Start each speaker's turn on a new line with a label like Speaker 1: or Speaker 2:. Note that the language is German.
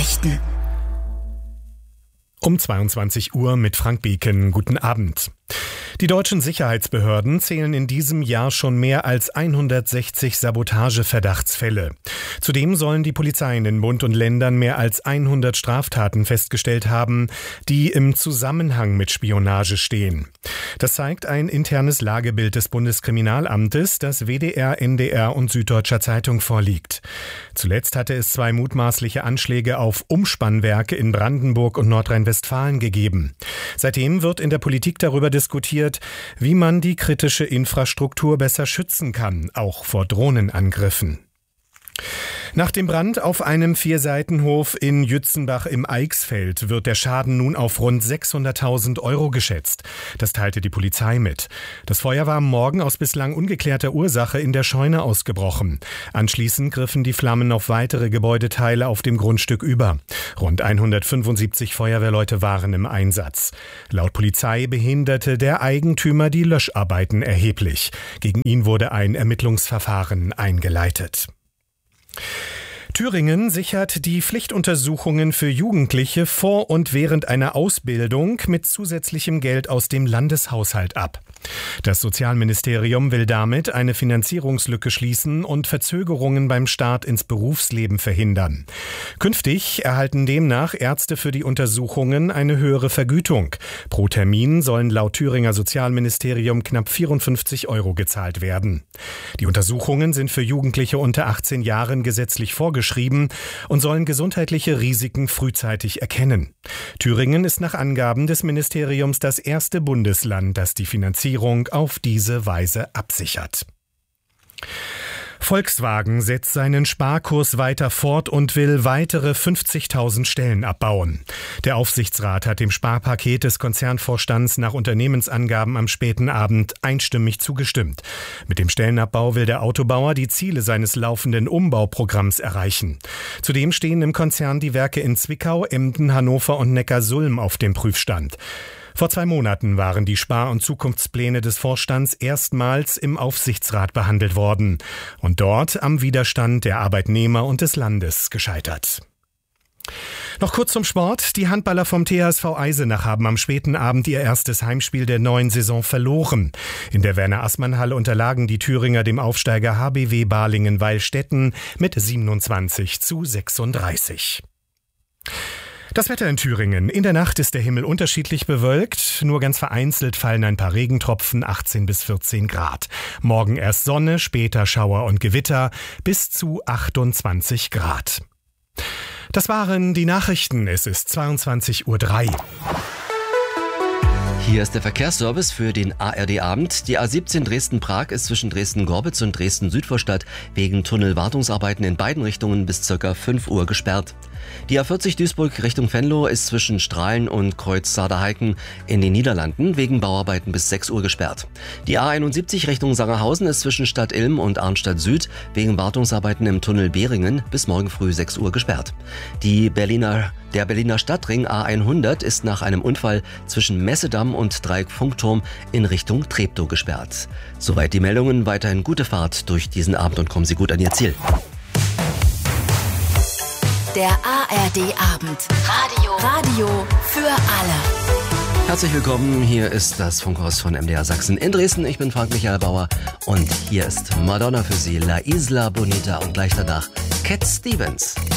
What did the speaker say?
Speaker 1: Nachrichten.
Speaker 2: Um 22 Uhr mit Frank Beken. Guten Abend. Die deutschen Sicherheitsbehörden zählen in diesem Jahr schon mehr als 160 Sabotageverdachtsfälle. Zudem sollen die Polizeien in Bund und Ländern mehr als 100 Straftaten festgestellt haben, die im Zusammenhang mit Spionage stehen. Das zeigt ein internes Lagebild des Bundeskriminalamtes, das WDR, NDR und Süddeutscher Zeitung vorliegt. Zuletzt hatte es 2 mutmaßliche Anschläge auf Umspannwerke in Brandenburg und Nordrhein-Westfalen gegeben. Seitdem wird in der Politik darüber diskutiert, wie man die kritische Infrastruktur besser schützen kann, auch vor Drohnenangriffen. Nach dem Brand auf einem 4-Seitenhof in Jützenbach im Eichsfeld wird der Schaden nun auf rund 600.000 € geschätzt. Das teilte die Polizei mit. Das Feuer war am Morgen aus bislang ungeklärter Ursache in der Scheune ausgebrochen. Anschließend griffen die Flammen auf weitere Gebäudeteile auf dem Grundstück über. Rund 175 Feuerwehrleute waren im Einsatz. Laut Polizei behinderte der Eigentümer die Löscharbeiten erheblich. Gegen ihn wurde ein Ermittlungsverfahren eingeleitet. Thüringen sichert die Pflichtuntersuchungen für Jugendliche vor und während einer Ausbildung mit zusätzlichem Geld aus dem Landeshaushalt ab. Das Sozialministerium will damit eine Finanzierungslücke schließen und Verzögerungen beim Start ins Berufsleben verhindern. Künftig erhalten demnach Ärzte für die Untersuchungen eine höhere Vergütung. Pro Termin sollen laut Thüringer Sozialministerium knapp 54 € gezahlt werden. Die Untersuchungen sind für Jugendliche unter 18 Jahren gesetzlich vorgeschrieben und sollen gesundheitliche Risiken frühzeitig erkennen. Thüringen ist nach Angaben des Ministeriums das erste Bundesland, das die Finanzierung auf diese Weise absichert. Volkswagen setzt seinen Sparkurs weiter fort und will weitere 50.000 Stellen abbauen. Der Aufsichtsrat hat dem Sparpaket des Konzernvorstands nach Unternehmensangaben am späten Abend einstimmig zugestimmt. Mit dem Stellenabbau will der Autobauer die Ziele seines laufenden Umbauprogramms erreichen. Zudem stehen im Konzern die Werke in Zwickau, Emden, Hannover und Neckarsulm auf dem Prüfstand. Vor 2 Monaten waren die Spar- und Zukunftspläne des Vorstands erstmals im Aufsichtsrat behandelt worden und dort am Widerstand der Arbeitnehmer und des Landes gescheitert. Noch kurz zum Sport. Die Handballer vom THSV Eisenach haben am späten Abend ihr erstes Heimspiel der neuen Saison verloren. In der Werner-Assmann-Halle unterlagen die Thüringer dem Aufsteiger HBW Balingen-Weilstätten mit 27:36. Das Wetter in Thüringen. In der Nacht ist der Himmel unterschiedlich bewölkt. Nur ganz vereinzelt fallen ein paar Regentropfen, 18 bis 14 Grad. Morgen erst Sonne, später Schauer und Gewitter, bis zu 28 Grad. Das waren die Nachrichten. Es ist 22:03 Uhr.
Speaker 3: Hier ist der Verkehrsservice für den ARD-Abend. Die A17 Dresden-Prag ist zwischen Dresden-Gorbitz und Dresden-Südvorstadt wegen Tunnelwartungsarbeiten in beiden Richtungen bis ca. 5 Uhr gesperrt. Die A40 Duisburg Richtung Venlo ist zwischen Strahlen und Kreuz Saarhausen in den Niederlanden wegen Bauarbeiten bis 6 Uhr gesperrt. Die A71 Richtung Sangerhausen ist zwischen Stadt Ilm und Arnstadt Süd wegen Wartungsarbeiten im Tunnel Behringen bis morgen früh 6 Uhr gesperrt. Der Berliner Stadtring A100 ist nach einem Unfall zwischen Messedamm und Dreieck Funkturm in Richtung Treptow gesperrt. Soweit die Meldungen, weiterhin gute Fahrt durch diesen Abend und kommen Sie gut an Ihr Ziel.
Speaker 1: Der ARD-Abend. Radio für alle.
Speaker 3: Herzlich willkommen, hier ist das Funkhaus von MDR Sachsen in Dresden. Ich bin Frank Michael Bauer und hier ist Madonna für Sie, La Isla Bonita und gleich danach Cat Stevens.